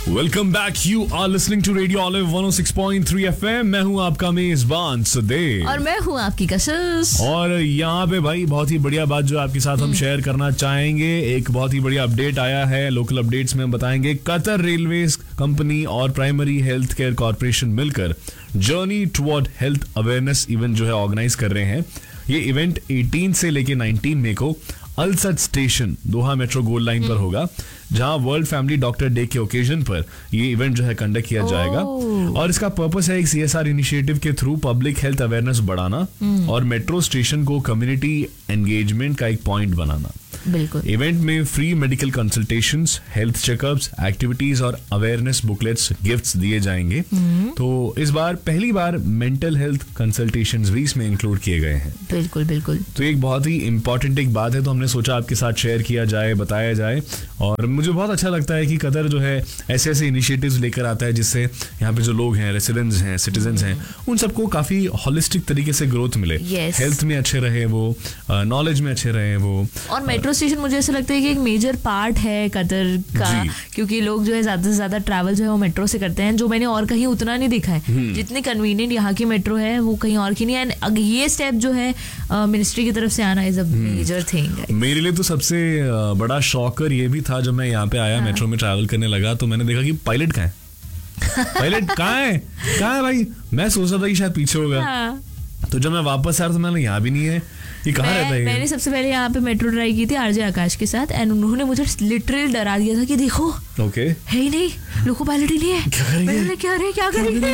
Welcome back. You are listening to radio olive 106.3 FM. मैं हूं आपका मेजबान सदेव और मैं हूं आपकी कशिश. और यहाँ पे भाई बहुत ही बढ़िया बात जो आपके साथ हम शेयर करना चाहेंगे. एक बहुत ही बढ़िया अपडेट आया है. लोकल अपडेट्स में हम बताएंगे. कतर रेलवेज कंपनी और प्राइमरी हेल्थ केयर कॉर्पोरेशन मिलकर journey toward health awareness event जो है ऑर्गेनाइज कर रहे हैं. ये इवेंट 18 से लेके 19 मई को अलसद स्टेशन दोहा मेट्रो गोल्ड लाइन पर होगा, जहां वर्ल्ड फैमिली डॉक्टर डे के ओकेजन पर ये इवेंट जो है कंडक्ट किया जाएगा. और इसका पर्पस है एक CSR इनिशिएटिव के थ्रू पब्लिक हेल्थ अवेयरनेस बढ़ाना और मेट्रो स्टेशन को कम्युनिटी एंगेजमेंट का एक पॉइंट बनाना. बिल्कुल. इवेंट में free medical consultations, health checkups, activities और अवेयरनेस बुकलेट्स, गिफ्ट्स दिए जाएंगे. तो इस बार पहली बार मेंटल हेल्थ कंसल्टेशंस भी इसमें इंक्लूड किए गए हैं. बिल्कुल बिल्कुल. तो एक बहुत ही इंपॉर्टेंट एक बात है, तो हमने सोचा आपके साथ शेयर किया जाए, बताया जाए. और मुझे बहुत अच्छा लगता है कि कतर जो है ऐसे ऐसे इनिशिएटिव्स लेकर आता है जिससे यहाँ पे जो लोग हैं, रेसिडेंट्स हैं, सिटीजन्स हैं, उन सबको काफी होलिस्टिक तरीके से ग्रोथ मिले. हेल्थ में अच्छे रहे वो, नॉलेज में अच्छे रहे वो. और मेट्रो स्टेशन मुझे ऐसा लगता है कि एक मेजर पार्ट है कतर का, क्योंकि लोग जो है ज्यादा से ज्यादा ट्रैवल जो है वो मेट्रो से करते हैं, जो मैंने और कहीं उतना नहीं देखा है. जितनी कन्वीनियंट यहाँ की मेट्रो है वो कहीं और की नहीं है. एंड ये स्टेप जो है मिनिस्ट्री की तरफ से आना इज अ मेजर थिंग. मेरे लिए तो सबसे बड़ा शॉकर ये भी था जब मैं यहाँ पे आया, मेट्रो में ट्रैवल करने लगा, तो मैंने देखा कि पायलट कहाँ है. पायलट कहाँ है भाई. मैं सोच रहा था कि शायद पीछे होगा. तो जब मैं वापस आया तो मैंने यहाँ भी नहीं है. ये कहाँ रहता है? मैंने सबसे पहले यहाँ पे मेट्रो ट्राई की थी आरजे आकाश के साथ, एंड उन्होंने मुझे लिटरली डरा दिया था कि देखो है ही नहीं, लोको पायलट ही नहीं है. क्या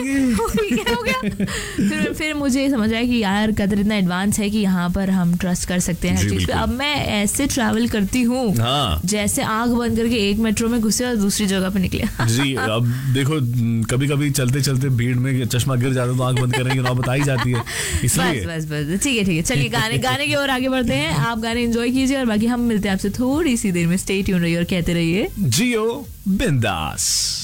करेंगे हो गया. फिर मुझे समझ आया कि यार कतर इतना एडवांस है कि यहाँ पर हम ट्रस्ट कर सकते हैं हर चीज पे. अब मैं ऐसे ट्रैवल करती हूँ जैसे आंख बंद करके एक मेट्रो में घुसे और दूसरी जगह पे निकले. जी. अब देखो कभी कभी चलते चलते भीड़ में चश्मा गिर जाता तो आंख बंद करने की नौबत आई जाती है. इसलिए बस ठीक है. चलिए गाने की ओर आगे बढ़ते हैं. आप गाने एंजॉय कीजिए और बाकी हम मिलते हैं आपसे थोड़ी सी देर में. स्टे ट्यून रहिए और कहते रहिए जियो बिंदास.